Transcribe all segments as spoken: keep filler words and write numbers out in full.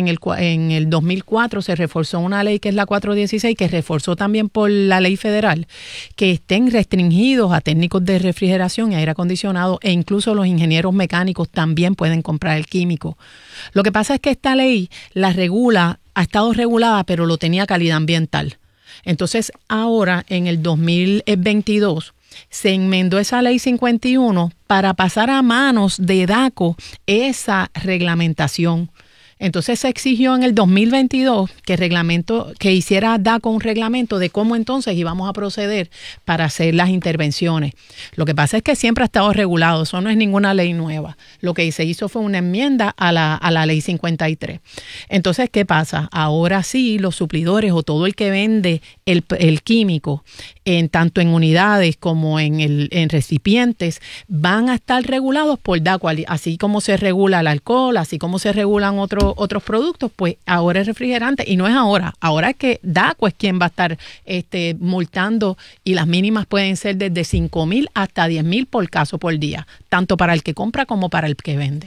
en el, en el dos mil cuatro se reforzó una ley que es la cuatrocientos dieciséis, que reforzó también por la ley federal, que estén restringidos a técnicos de refrigeración y aire acondicionado, e incluso los ingenieros mecánicos también pueden comprar el químico. Lo que pasa es que esta ley la regula, ha estado regulada, pero lo tenía calidad ambiental. Entonces, ahora en el dos mil veintidós se enmendó esa ley cincuenta y uno para pasar a manos de DACO esa reglamentación. Entonces se exigió en el dos mil veintidós que, reglamento, que hiciera DACO un reglamento de cómo entonces íbamos a proceder para hacer las intervenciones. Lo que pasa es que siempre ha estado regulado, eso no es ninguna ley nueva. Lo que se hizo fue una enmienda a la, a la ley cincuenta y tres. Entonces, ¿qué pasa? Ahora sí, los suplidores o todo el que vende el, el químico, en, tanto en unidades como en, el, en recipientes, van a estar regulados por DACO, así como se regula el alcohol, así como se regulan otros otros productos, pues ahora es refrigerante, y no es ahora, ahora es que DACO es quien va a estar este, multando, y las mínimas pueden ser desde cinco mil hasta diez mil por caso por día, tanto para el que compra como para el que vende.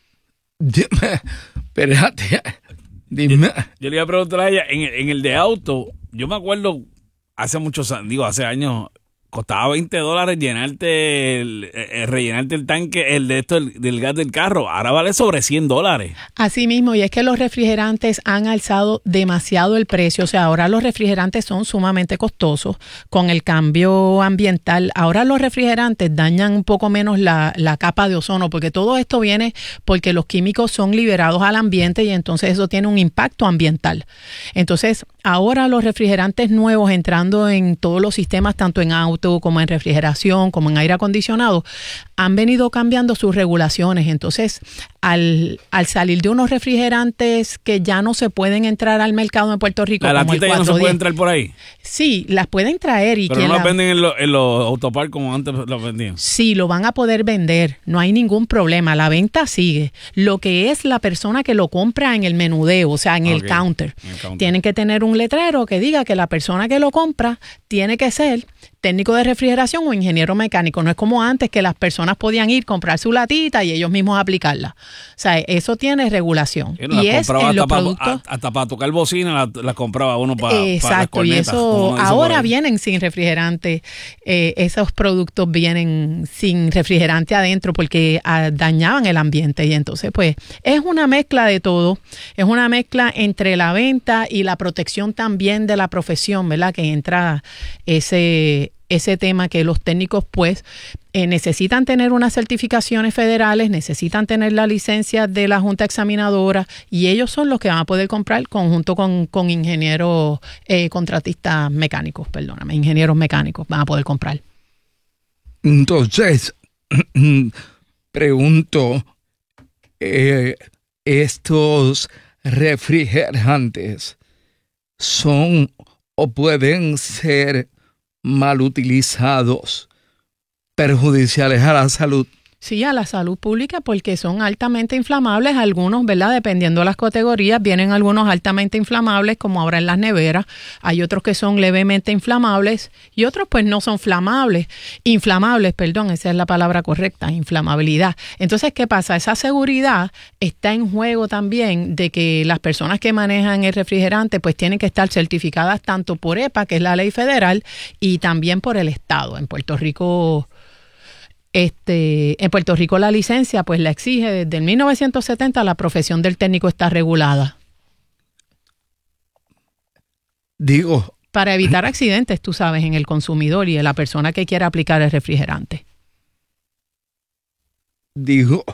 Dime, espérate, dime. Yo, yo le iba a preguntar a ella, en, en el de auto, yo me acuerdo hace muchos años, digo, hace años, costaba veinte dólares llenarte el, el, rellenarte el tanque, el de esto, el, del gas del carro. Ahora vale sobre cien dólares. Así mismo, y es que los refrigerantes han alzado demasiado el precio. O sea, ahora los refrigerantes son sumamente costosos con el cambio ambiental. Ahora los refrigerantes dañan un poco menos la, la capa de ozono, porque todo esto viene porque los químicos son liberados al ambiente y entonces eso tiene un impacto ambiental. Entonces, ahora los refrigerantes nuevos entrando en todos los sistemas, tanto en auto como en refrigeración, como en aire acondicionado, han venido cambiando sus regulaciones. Entonces, al, al salir de unos refrigerantes que ya no se pueden entrar al mercado en Puerto Rico, ¿La como el latita ya no se puede entrar por ahí? Sí, las pueden traer. Y pero no las la... venden en, lo, en los autoparks como antes las vendían. Sí, lo van a poder vender, no hay ningún problema, la venta sigue. Lo que es la persona que lo compra en el menudeo, o sea, en, okay. el, counter. en el counter, tienen que tener un letrero que diga que la persona que lo compra tiene que ser técnico de refrigeración o ingeniero mecánico. No es como antes, que las personas podían ir, comprar su latita y ellos mismos aplicarla. O sea, eso tiene regulación. Y, y es en los para, productos... Hasta, hasta para tocar bocina la, la compraba uno para, Exacto, para las cornetas. Y eso ahora vienen sin refrigerante. Eh, esos productos vienen sin refrigerante adentro porque ah, dañaban el ambiente. Y entonces, pues, es una mezcla de todo. Es una mezcla entre la venta y la protección también de la profesión, ¿verdad? Que entra ese... ese tema que los técnicos pues eh, necesitan tener unas certificaciones federales, necesitan tener la licencia de la Junta Examinadora, y ellos son los que van a poder comprar conjunto con, con ingenieros eh, contratistas mecánicos, perdóname, ingenieros mecánicos van a poder comprar. Entonces, pregunto, eh, ¿estos refrigerantes son o pueden ser mal utilizados, perjudiciales a la salud? Sí, a la salud pública, porque son altamente inflamables, algunos, ¿verdad? Dependiendo de las categorías, vienen algunos altamente inflamables, como ahora en las neveras, hay otros que son levemente inflamables y otros pues no son flamables, inflamables, perdón, esa es la palabra correcta, inflamabilidad. Entonces, ¿qué pasa? Esa seguridad está en juego también de que las personas que manejan el refrigerante pues tienen que estar certificadas tanto por E P A, que es la ley federal, y también por el Estado. En Puerto Rico... Este, en Puerto Rico la licencia pues la exige desde el mil novecientos setenta, la profesión del técnico está regulada. Digo... Para evitar accidentes, tú sabes, en el consumidor y en la persona que quiera aplicar el refrigerante. Digo,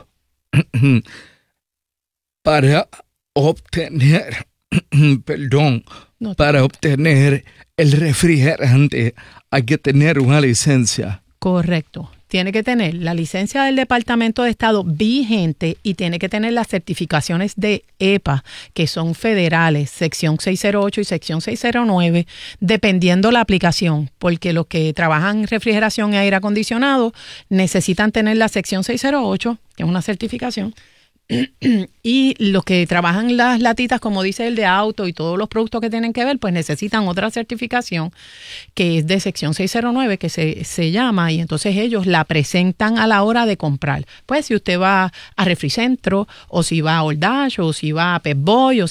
para obtener, perdón, no, para obtener el refrigerante hay que tener una licencia. Correcto. Tiene que tener la licencia del Departamento de Estado vigente y tiene que tener las certificaciones de E P A, que son federales, sección seiscientos ocho y sección seiscientos nueve, dependiendo la aplicación, porque los que trabajan en refrigeración y aire acondicionado necesitan tener la sección seiscientos ocho, que es una certificación, y los que trabajan las latitas, como dice el de auto y todos los productos que tienen que ver, pues necesitan otra certificación que es de sección seiscientos nueve, que se, se llama, y entonces ellos la presentan a la hora de comprar. Pues si usted va a Refricentro, o si va a Old Dash, o si va a Pep Boy, o